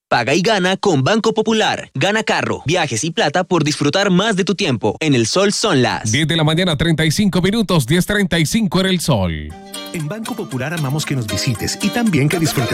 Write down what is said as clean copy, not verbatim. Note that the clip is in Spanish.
Paga y gana con Banco Popular. Gana carro, viajes y plata por disfrutar más de tu tiempo. En el Sol son las 10 de la mañana, 35 minutos, 10:35 en el Sol. En Banco Popular amamos que nos visites y también que disfrutes